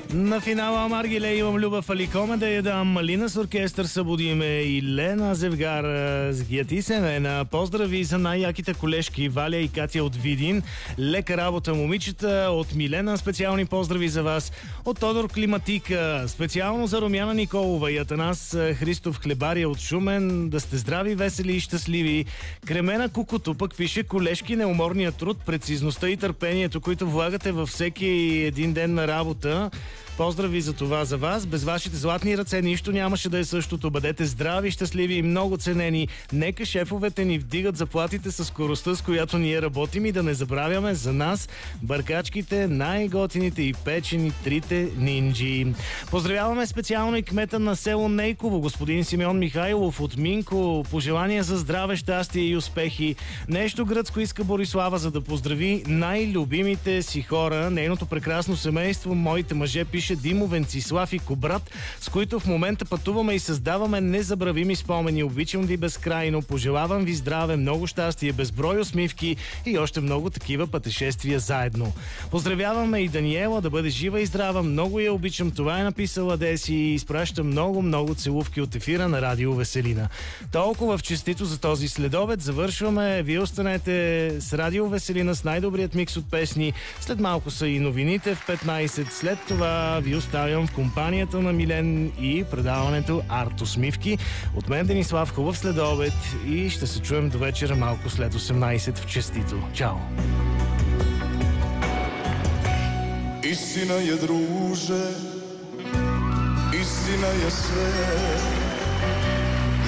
На финала Маргиле имам Любов Аликоме да я дам Малина с оркестър събудиме и Лена Зевгар с Гияти Семена. Поздрави за най-яките колежки Валя и Катя от Видин. Лека работа, момичета. От Милена специални поздрави за вас. От Тодор Климатика специално за Румяна Николова и Атанас Христов Хлебария от Шумен. Да сте здрави, весели и щастливи. Кремена Кукото пък пише: колежки, неуморният труд, прецизността и търпението, които влагате във всеки един ден на работа. Поздрави за това за вас. Без вашите златни ръце нищо нямаше да е същото. Бъдете здрави, щастливи и много ценени. Нека шефовете ни вдигат заплатите със скоростта, с която ние работим, и да не забравяме за нас, бъркачките, най-готините и печени трите нинджи. Поздравяваме специално и кмета на село Нейково, господин Симеон Михайлов от Минко. Пожелания за здраве, щастие и успехи. Нещо гръцко иска Борислава, за да поздрави най-любимите си хора, нейното прекрасно семейство, моите мъже, пише Димо, Венцислав и Кобрат, с които в момента пътуваме и създаваме незабравими спомени. Обичам ви безкрайно, пожелавам ви здраве, много щастие, безброй усмивки и още много такива пътешествия заедно. Поздравяваме и Даниела, да бъде жива и здрава, много я обичам, това е написала Деси, и изпраща много целувки от ефира на Радио Веселина. Толкова в честито за този следобед. Завършваме. Вие останете с Радио Веселина с най-добрият микс от песни. След малко са и новините в 15. След това ви оставям в компанията на Милен и предаването Арт Усмивки. От мен Денислав, хубав следобед и ще се чуем до вечера малко след 18 в честито. Чао! Istina je druže, istina je sve.